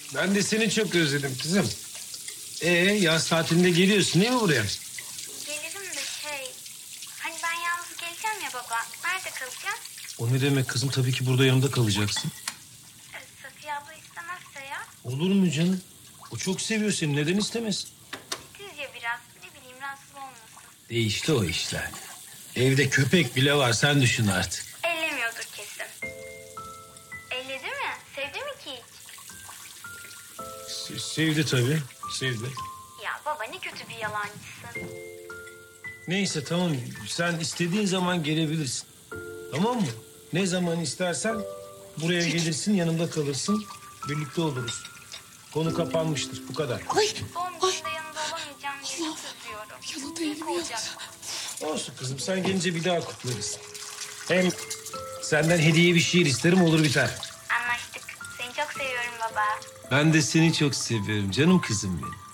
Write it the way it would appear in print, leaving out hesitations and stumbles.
Ben de seni çok özledim kızım. Yaz tatilinde geliyorsun değil mi buraya? Gelirim de hani ben yalnız geleceğim ya baba. Nerede kalacağım? O ne demek kızım? Tabii ki burada yanımda kalacaksın. Safiye abla istemezse ya. Olur mu canım? O çok seviyor seni. Neden istemesin? Titiz ya biraz. Ne bileyim rahatsız olmasın. Değişti o işler. Evde köpek bile var. Sen düşün artık. Ellemiyordur kesin. Elledi mi? Sevdi mi ki hiç? Sevdi tabii. Sevdi. Ya baba ne kötü bir yalancısın. Neyse tamam. Sen istediğin zaman gelebilirsin. Tamam mı? Ne zaman istersen buraya gelirsin, yanımda kalırsın. Birlikte oluruz. Konu kapanmıştır. Bu kadar. Ay, Doğum gününde yanında olamayacağım diye çok üzüyorum. yaladı Büyük elimi olacak. yaktı. Olsun kızım. Sen gelince bir daha kutlarız. Hem senden hediye bir şiir isterim, olur biter. Anlaştık. Seni çok seviyorum baba. Ben de seni çok seviyorum canım kızım benim.